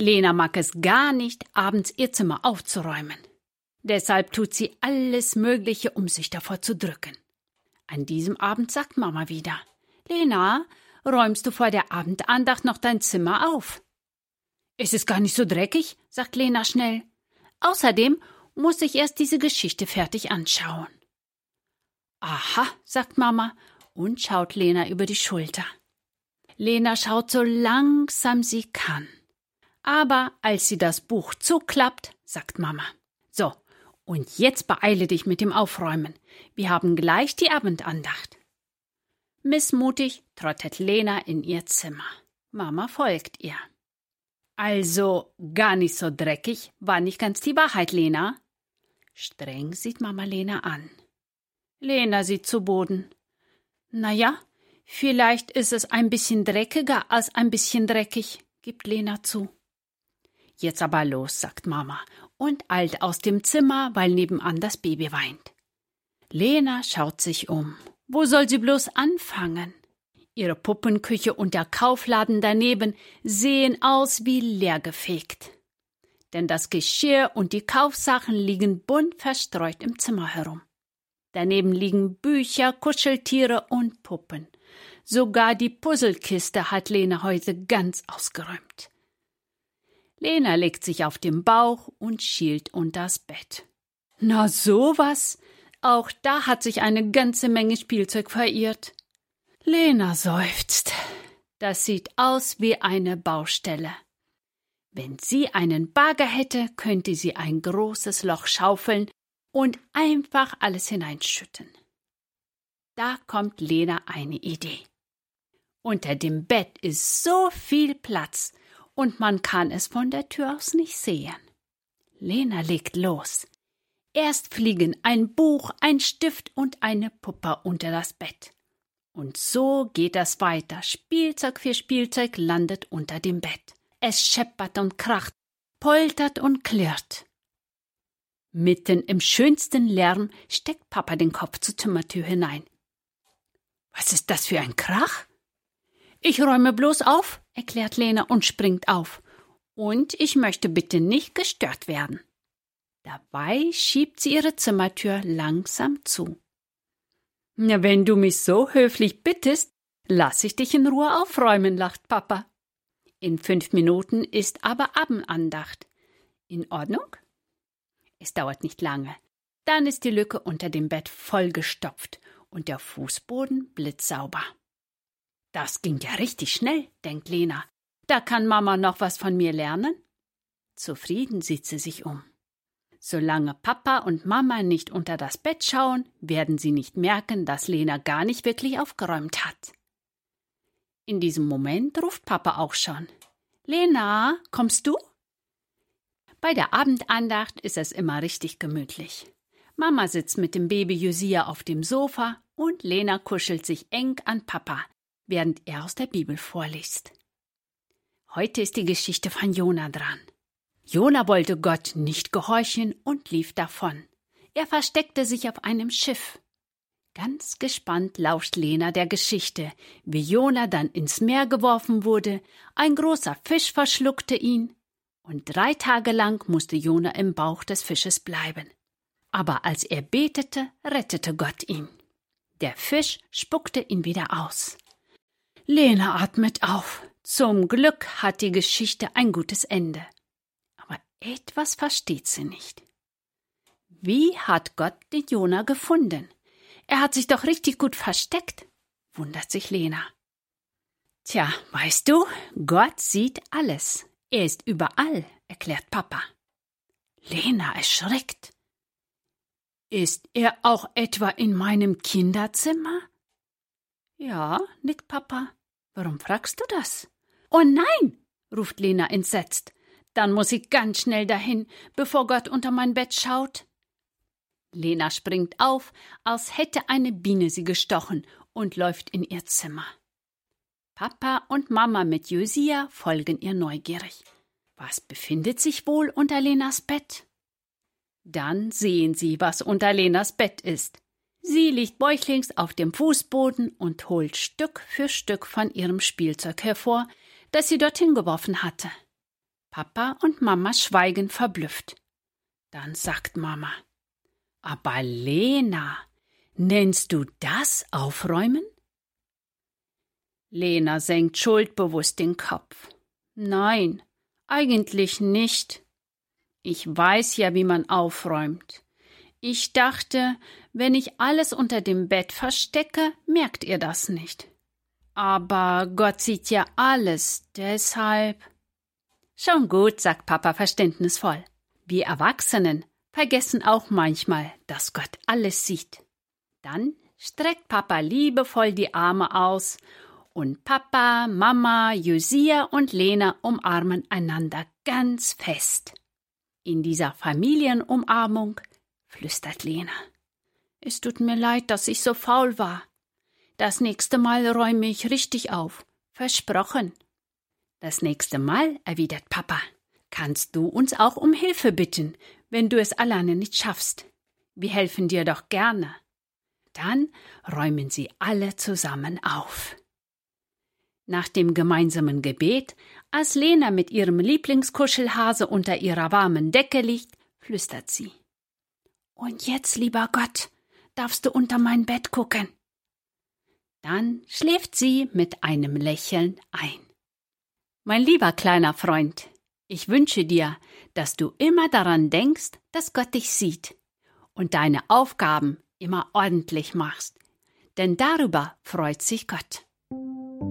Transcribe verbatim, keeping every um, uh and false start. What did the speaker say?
Lena mag es gar nicht, abends ihr Zimmer aufzuräumen. Deshalb tut sie alles Mögliche, um sich davor zu drücken. An diesem Abend sagt Mama wieder: »Lena, räumst du vor der Abendandacht noch dein Zimmer auf?« »Es ist gar nicht so dreckig«, sagt Lena schnell. »Außerdem muss ich erst diese Geschichte fertig anschauen.« »Aha«, sagt Mama und schaut Lena über die Schulter. Lena schaut so langsam sie kann. Aber als sie das Buch zuklappt, sagt Mama: »So, und jetzt beeile dich mit dem Aufräumen. Wir haben gleich die Abendandacht.« Missmutig trottet Lena in ihr Zimmer. Mama folgt ihr. »Also, gar nicht so dreckig, war nicht ganz die Wahrheit, Lena?« Streng sieht Mama Lena an. Lena sieht zu Boden. »Na ja, vielleicht ist es ein bisschen dreckiger als ein bisschen dreckig«, gibt Lena zu. »Jetzt aber los«, sagt Mama und eilt aus dem Zimmer, weil nebenan das Baby weint. Lena schaut sich um. Wo soll sie bloß anfangen? Ihre Puppenküche und der Kaufladen daneben sehen aus wie leergefegt. Denn das Geschirr und die Kaufsachen liegen bunt verstreut im Zimmer herum. Daneben liegen Bücher, Kuscheltiere und Puppen. Sogar die Puzzlekiste hat Lena heute ganz ausgeräumt. Lena legt sich auf den Bauch und schielt unters Bett. Na sowas! Auch da hat sich eine ganze Menge Spielzeug verirrt. Lena seufzt. Das sieht aus wie eine Baustelle. Wenn sie einen Bagger hätte, könnte sie ein großes Loch schaufeln und einfach alles hineinschütten. Da kommt Lena eine Idee. Unter dem Bett ist so viel Platz und man kann es von der Tür aus nicht sehen. Lena legt los. Erst fliegen ein Buch, ein Stift und eine Puppe unter das Bett. Und so geht das weiter. Spielzeug für Spielzeug landet unter dem Bett. Es scheppert und kracht, poltert und klirrt. Mitten im schönsten Lärm steckt Papa den Kopf zur Zimmertür hinein. »Was ist das für ein Krach?« »Ich räume bloß auf«, erklärt Lena und springt auf. »Und ich möchte bitte nicht gestört werden.« Dabei schiebt sie ihre Zimmertür langsam zu. »Na, wenn du mich so höflich bittest, lass ich dich in Ruhe aufräumen«, lacht Papa. In fünf Minuten ist aber Abendandacht. In Ordnung? Es dauert nicht lange. Dann ist die Lücke unter dem Bett vollgestopft und der Fußboden blitzsauber. Das ging ja richtig schnell, denkt Lena. Da kann Mama noch was von mir lernen. Zufrieden sieht sie sich um. Solange Papa und Mama nicht unter das Bett schauen, werden sie nicht merken, dass Lena gar nicht wirklich aufgeräumt hat. In diesem Moment ruft Papa auch schon. »Lena, kommst du?« Bei der Abendandacht ist es immer richtig gemütlich. Mama sitzt mit dem Baby Josia auf dem Sofa und Lena kuschelt sich eng an Papa, während er aus der Bibel vorliest. Heute ist die Geschichte von Jona dran. Jona wollte Gott nicht gehorchen und lief davon. Er versteckte sich auf einem Schiff. Ganz gespannt lauscht Lena der Geschichte, wie Jona dann ins Meer geworfen wurde, ein großer Fisch verschluckte ihn, und drei Tage lang musste Jona im Bauch des Fisches bleiben. Aber als er betete, rettete Gott ihn. Der Fisch spuckte ihn wieder aus. Lena atmet auf. Zum Glück hat die Geschichte ein gutes Ende. Aber etwas versteht sie nicht. Wie hat Gott den Jona gefunden? Er hat sich doch richtig gut versteckt, wundert sich Lena. Tja, weißt du, Gott sieht alles. Er ist überall, erklärt Papa. Lena erschrickt. Ist er auch etwa in meinem Kinderzimmer? Ja, nickt Papa. Warum fragst du das? Oh nein, ruft Lena entsetzt. Dann muss ich ganz schnell dahin, bevor Gott unter mein Bett schaut. Lena springt auf, als hätte eine Biene sie gestochen und läuft in ihr Zimmer. Papa und Mama mit Josia folgen ihr neugierig. Was befindet sich wohl unter Lenas Bett? Dann sehen sie, was unter Lenas Bett ist. Sie liegt bäuchlings auf dem Fußboden und holt Stück für Stück von ihrem Spielzeug hervor, das sie dorthin geworfen hatte. Papa und Mama schweigen verblüfft. Dann sagt Mama: Aber Lena, nennst du das Aufräumen? Lena senkt schuldbewusst den Kopf. Nein, eigentlich nicht. Ich weiß ja, wie man aufräumt. Ich dachte, wenn ich alles unter dem Bett verstecke, merkt ihr das nicht. Aber Gott sieht ja alles, deshalb. Schon gut, sagt Papa verständnisvoll. Wir Erwachsenen vergessen auch manchmal, dass Gott alles sieht. Dann streckt Papa liebevoll die Arme aus und Papa, Mama, Josia und Lena umarmen einander ganz fest. In dieser Familienumarmung flüstert Lena: Es tut mir leid, dass ich so faul war. Das nächste Mal räume ich richtig auf. Versprochen. Das nächste Mal, erwidert Papa, kannst du uns auch um Hilfe bitten, wenn du es alleine nicht schaffst. Wir helfen dir doch gerne. Dann räumen sie alle zusammen auf. Nach dem gemeinsamen Gebet, als Lena mit ihrem Lieblingskuschelhase unter ihrer warmen Decke liegt, flüstert sie: Und jetzt, lieber Gott, darfst du unter mein Bett gucken. Dann schläft sie mit einem Lächeln ein. Mein lieber kleiner Freund, ich wünsche dir, dass du immer daran denkst, dass Gott dich sieht und deine Aufgaben immer ordentlich machst, denn darüber freut sich Gott.